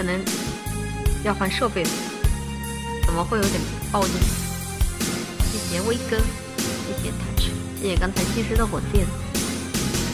可能要换设备了，怎么会有点爆音？谢谢威哥，谢谢 touch，谢谢刚才西施的火箭。